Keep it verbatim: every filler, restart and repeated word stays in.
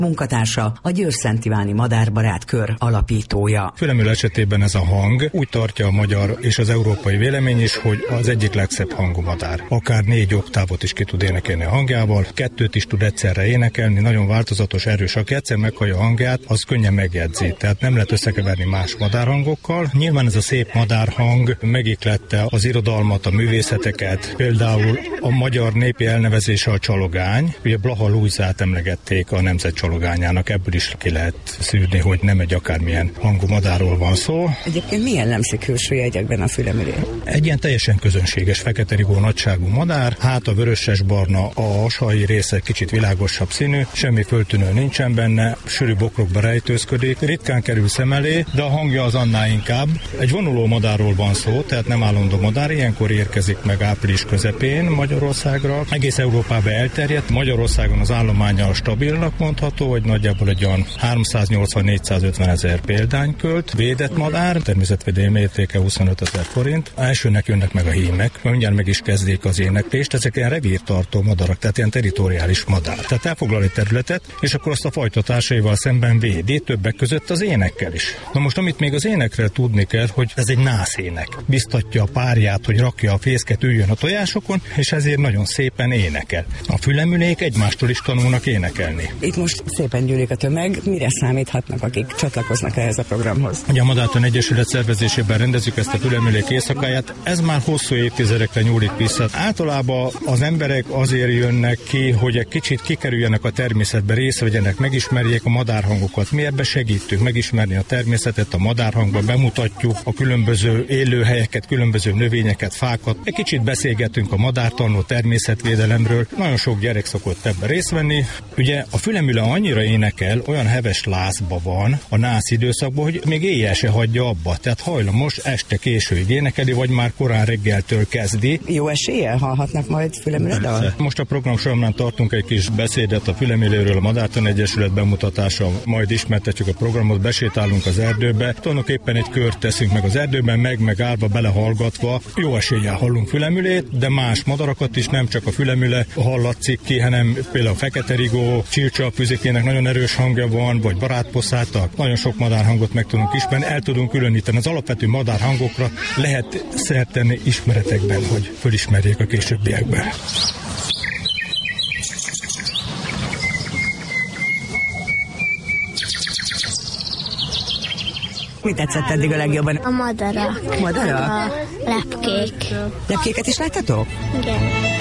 munkatársa, a Győr-Szent Iváni Madárbarát Kör alapítója. Fülemüle esetében ez a hang úgy tartja a magyar és az európai vélemény is, hogy az egyik legszebb hangú madár. Akár négy oktávot is ki tud énekelni a hangjával, kettőt is tud egyszerre énekelni, nagyon változatos, erős. Aki egyszer meghallja a hangját, az könnyen megjegyzi. Tehát nem lehet összekeverni más madárhangokkal. Nyilván ez a szép madárhang megiklette az irodalmat, a művészeteket. Például a magyar népi elnevezése a csalogány. Ugye Blaha Lujzát emlegették a nemzet csalogányának, ebből is ki lehet szűrni, hogy nem egy akármilyen hangú madárról van szó. Egyébként milyen jellemzi külső jegyekben a fülemülé? Egy ilyen teljesen közönséges fekete rigó nagyságú madár, hát a vöröses-barna, a hasai része kicsit világosabb színű, semmi föltűnő nincsen benne, sűrű bokrokba rejtőzködik, ritkán kerül szem elé, de a hangja az annál inkább. Egy vonuló madárról van szó, tehát nem állandó madár, ilyenkor érkezik meg április közepén Magyarországra. Egész Európába elterjedt, Magyarországon az állománya stabilnak mondható, hogy nagyjából egy olyan háromszáznyolcvan-négyszázötven ezer példány költ. Védett madár, természetvédelmi értéke huszonöt ezer forint. Elsőnek jönnek meg a hímek, mindjárt meg is kezdik az éneklést, ezek ilyen revírtartó madarak, tehát ilyen territoriális madár. Tehát elfoglal egy területet, és akkor azt a fajta társaival szemben védi, többek között az énekkel is. Na most, amit még az énekről tudni kell, hogy ez egy nászének. Biztatja a párját, hogy rakja a fészket, üljön a tojásokon, és ezért nagyon szépen énekel. A fülemülék egymástól is tanulnak énekelni. Itt most szépen gyűlik a tömeg, mire számíthatnak, akik csatlakoznak ehhez a programhoz? Ugye a Madártan Egyesület szervezésében rendezzük ezt a fülemülék éjszakáját, ez már hosszú évtizedekre nyúlik vissza. Általában az emberek azért jönnek ki, hogy egy kicsit kikerüljenek a természetbe, részt vegyenek, megismerjék a madárhangokat. Mi ebbe segítünk megismerni a természetet, a madárhangba bemutatjuk a különböző élőhelyeket, különböző növényeket, fákat. Egy kicsit beszélgetünk a madártanról, természetvédelemről. Nagyon sok gyerek szokott ebben részt venni. Ugye a fülemüle annyira énekel, olyan heves lázba van a nász időszakban, hogy még éjjel se hagyja abba. Tehát hajlamos este későig énekeli, vagy már korán reggeltől kezdi. Jó eséllyel hallhatnak majd fülemüle dal? Most a program során tartunk egy kis beszédet a fülemüléről, a Madártan Egyesület bemutatása, majd ismertetjük a programot, besétálunk az erdőbe. Tulajdonképpen egy kört teszünk meg az erdőben, meg megállva, belehallgatva. Jó eséllyel hallunk fülemülét, de más madarakat is, nem csak a fülemüle hallatszik ki, hanem például a fekete rigó, csircsapfüzikének nagyon erős hangja van, vagy barátposzátak. Nagyon sok madárhangot meg tudunk ismerni, el tudunk különíteni. Az alapvető madárhangokra lehet szert tenni ismeretekben, hogy fölismerjék a későbbiekben. Mi tetszett eddig a legjobban? A madarak. Madarak? A lepkék. Lepkéket is láttatok? Igen.